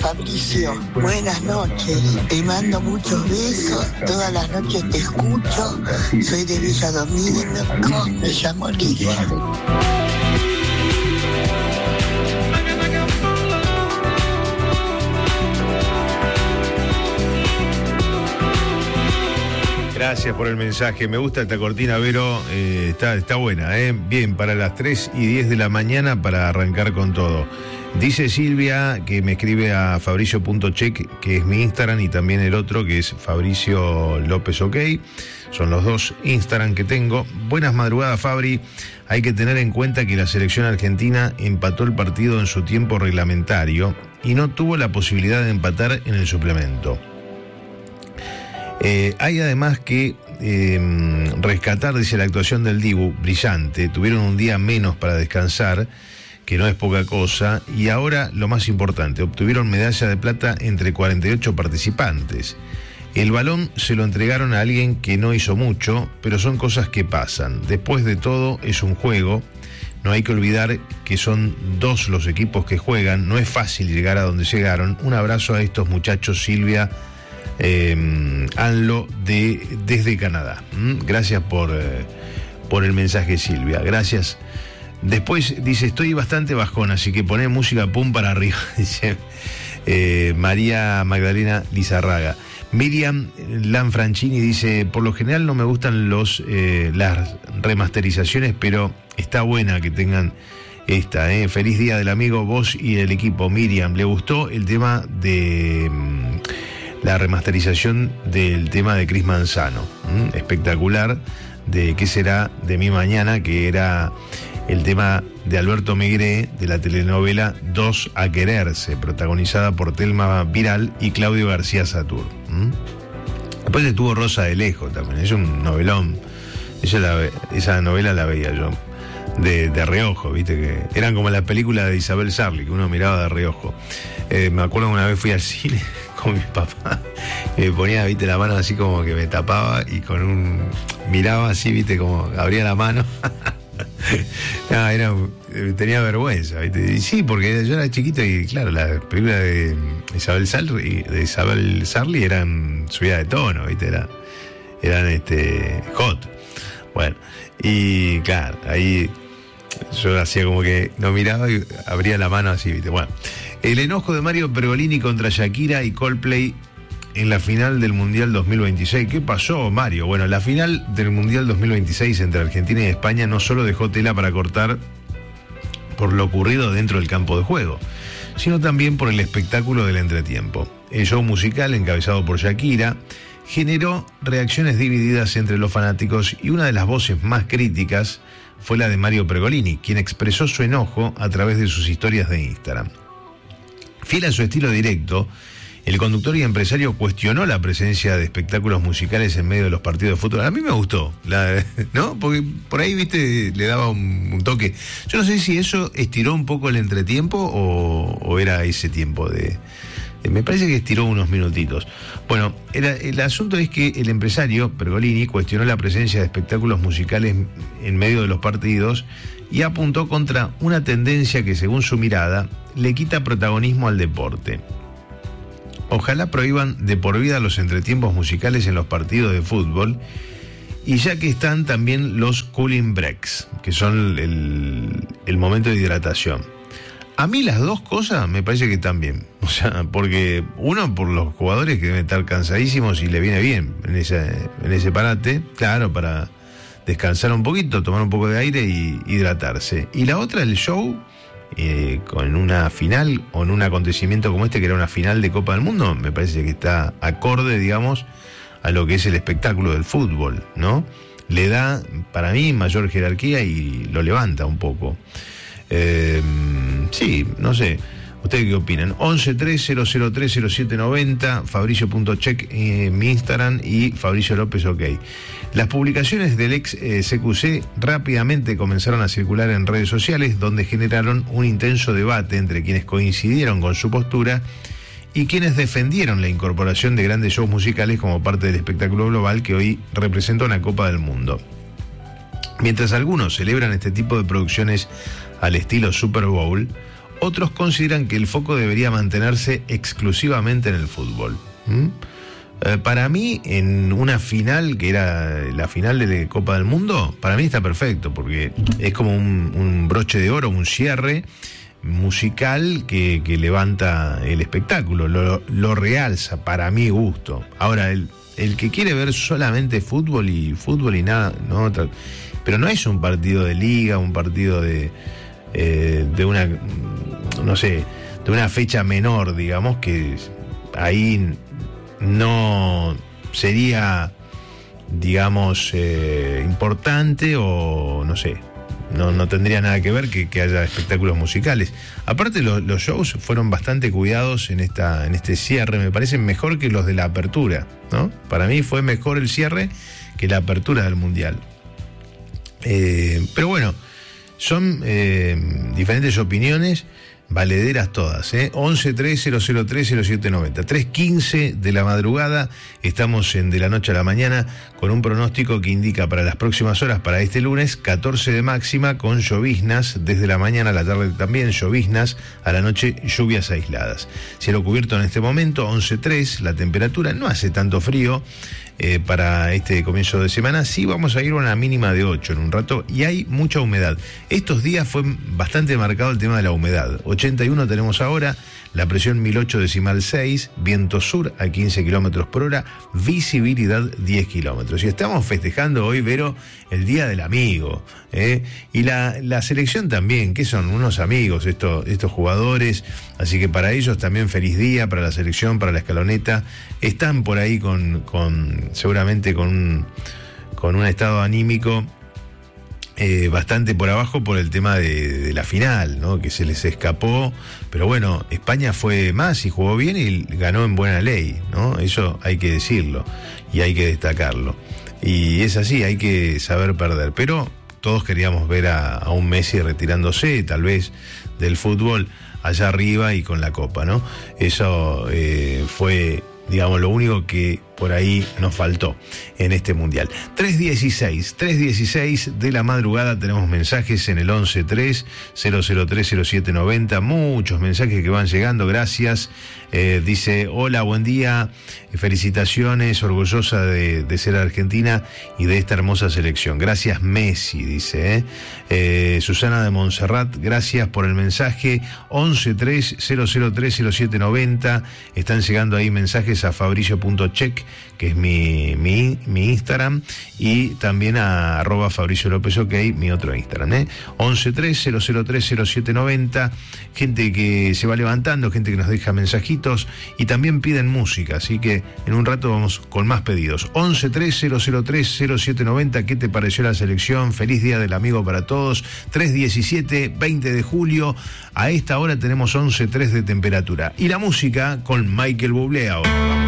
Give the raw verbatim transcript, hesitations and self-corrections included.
Fabricio, buenas noches. Te mando muchos besos. Todas las noches te escucho. Soy de Villa Domínico. Me llamo Lidia. Gracias por el mensaje, me gusta esta cortina, Vero, eh, está, está buena, ¿eh? Bien, para las tres y diez de la mañana para arrancar con todo. Dice Silvia, que me escribe a fabricio.check, que es mi Instagram, y también el otro, que es Fabricio López OK, son los dos Instagram que tengo. Buenas madrugadas, Fabri. Hay que tener en cuenta que la selección argentina empató el partido en su tiempo reglamentario y no tuvo la posibilidad de empatar en el suplemento. Eh, hay además que eh, rescatar, dice, la actuación del Dibu, brillante. Tuvieron un día menos para descansar, que no es poca cosa, y ahora lo más importante, obtuvieron medalla de plata entre cuarenta y ocho participantes. El balón se lo entregaron a alguien que no hizo mucho, pero son cosas que pasan. Después de todo es un juego, no hay que olvidar que son dos los equipos que juegan, no es fácil llegar a donde llegaron. Un abrazo a estos muchachos, Silvia Eh, Anlo de, desde Canadá. ¿Mm? Gracias por, eh, por el mensaje, Silvia, gracias. Después dice, estoy bastante bajón, así que poné música pum para arriba, dice eh, María Magdalena Lizarraga. Miriam Lanfrancini dice, por lo general no me gustan los eh, las remasterizaciones, pero está buena que tengan esta. Eh. Feliz día del amigo, vos y el equipo. Miriam, ¿le gustó el tema de la remasterización del tema de Cris Manzano? ¿Mm? Espectacular, de ¿Qué será de mi mañana?, que era el tema de Alberto Megré de la telenovela Dos a quererse, protagonizada por Telma Viral y Claudio García Satur. ¿Mm? Después estuvo Rosa de Lejos también, es un novelón. Esa, la, esa novela la veía yo de, de reojo, viste, que eran como las películas de Isabel Sarli, que uno miraba de reojo. Eh, me acuerdo que una vez fui al cine con mi papá y me ponía, viste, la mano así como que me tapaba y con un... miraba así, viste, como abría la mano. No, era, tenía vergüenza, ¿viste? Y sí, porque yo era chiquito y claro, las películas de Isabel Sarli, de Isabel Sarli eran subida de tono, ¿viste? Era, eran este hot. Bueno, y claro, ahí yo hacía como que no miraba y abría la mano así, ¿viste? Bueno, el enojo de Mario Pergolini contra Shakira y Coldplay en la final del Mundial dos mil veintiséis. ¿Qué pasó, Mario? Bueno, la final del Mundial dos mil veintiséis entre Argentina y España no solo dejó tela para cortar por lo ocurrido dentro del campo de juego, sino también por el espectáculo del entretiempo. El show musical, encabezado por Shakira, generó reacciones divididas entre los fanáticos, y una de las voces más críticas fue la de Mario Pergolini, quien expresó su enojo a través de sus historias de Instagram. Fiel a su estilo directo, el conductor y empresario cuestionó la presencia de espectáculos musicales en medio de los partidos de fútbol. A mí me gustó, la, ¿no? Porque por ahí, viste, le daba un, un toque. Yo no sé si eso estiró un poco el entretiempo o, o era ese tiempo de... Me parece que estiró unos minutitos. Bueno, el, el asunto es que el empresario Pergolini cuestionó la presencia de espectáculos musicales en medio de los partidos y apuntó contra una tendencia que, según su mirada, le quita protagonismo al deporte. Ojalá prohíban de por vida los entretiempos musicales en los partidos de fútbol, y ya que están también los cooling breaks, que son el, el momento de hidratación. A mí las dos cosas me parece que están bien. O sea, porque uno, por los jugadores que deben estar cansadísimos y le viene bien en ese, en ese parate, claro, para descansar un poquito, tomar un poco de aire y hidratarse. Y la otra, el show, eh, con una final o en un acontecimiento como este, que era una final de Copa del Mundo, me parece que está acorde, digamos, a lo que es el espectáculo del fútbol, ¿no? Le da, para mí, mayor jerarquía y lo levanta un poco. Eh, sí, no sé, ¿ustedes qué opinan? once tres cero cero tres cero siete noventa, fabricio.check, eh, mi Instagram, y Fabricio López OK. Las publicaciones del ex eh, C Q C rápidamente comenzaron a circular en redes sociales, donde generaron un intenso debate entre quienes coincidieron con su postura y quienes defendieron la incorporación de grandes shows musicales como parte del espectáculo global que hoy representa una Copa del Mundo. Mientras algunos celebran este tipo de producciones al estilo Super Bowl, Otros consideran que el foco debería mantenerse exclusivamente en el fútbol. ¿Mm? Eh, para mí, en una final, que era la final de la Copa del Mundo, para mí está perfecto, porque es como un, un broche de oro, un cierre musical que, que levanta el espectáculo, lo, lo realza, para mi gusto. Ahora, el, el que quiere ver solamente fútbol y fútbol y nada, no, pero no es un partido de liga, un partido de, eh, de una, no sé, de una fecha menor, digamos, que ahí no sería, digamos, eh, importante o no sé, no, no tendría nada que ver que, que haya espectáculos musicales. Aparte, lo, los shows fueron bastante cuidados en esta en este cierre, me parecen mejor que los de la apertura, ¿no? Para mí fue mejor el cierre que la apertura del Mundial. Eh, pero bueno, son eh, diferentes opiniones, valederas todas, ¿eh? once tres cero cero tres cero siete noventa, tres quince de la madrugada, estamos en De la Noche a la Mañana con un pronóstico que indica para las próximas horas, para este lunes, catorce de máxima con lloviznas, desde la mañana a la tarde también lloviznas, a la noche lluvias aisladas. Cielo cubierto en este momento, once tres, la temperatura, no hace tanto frío. Eh, para este comienzo de semana, sí vamos a ir a una mínima de ocho en un rato y hay mucha humedad. Estos días fue bastante marcado el tema de la humedad. ochenta y uno tenemos ahora, la presión mil ocho decimal seis, viento sur a quince kilómetros por hora, visibilidad diez kilómetros. Y estamos festejando hoy, Vero, el Día del Amigo, ¿eh? Y la, la selección también, que son unos amigos estos, estos jugadores, así que para ellos también feliz día, para la selección, para la escaloneta. Están por ahí con, con seguramente con un, con un estado anímico Eh, bastante por abajo por el tema de, de la final, ¿no? Que se les escapó, pero bueno, España fue más y jugó bien y ganó en buena ley, ¿no? Eso hay que decirlo y hay que destacarlo. Y es así, hay que saber perder, pero todos queríamos ver a, a un Messi retirándose, tal vez, del fútbol allá arriba y con la copa, ¿no? Eso eh, fue, digamos, lo único que por ahí nos faltó en este mundial. tres dieciséis, tres dieciséis de la madrugada, tenemos mensajes en el once tres cero cero tres cero siete noventa, muchos mensajes que van llegando, gracias. Eh, dice, hola, buen día, felicitaciones, orgullosa de, de ser argentina y de esta hermosa selección. Gracias, Messi, dice. ¿eh? Eh, Susana de Montserrat, gracias por el mensaje. once tres cero cero tres cero siete noventa, están llegando ahí mensajes a fabricio punto check, que es mi, mi, mi Instagram, y también a arroba Fabricio López OK, mi otro Instagram, ¿eh? once tres cero cero tres cero siete noventa, gente que se va levantando, gente que nos deja mensajitos y también piden música, así que en un rato vamos con más pedidos. once tres cero cero tres cero siete noventa, ¿qué te pareció la selección? Feliz Día del Amigo para todos. tres diecisiete, veinte de julio, a esta hora tenemos once tres de temperatura. Y la música con Michael Bublé ahora. Vamos.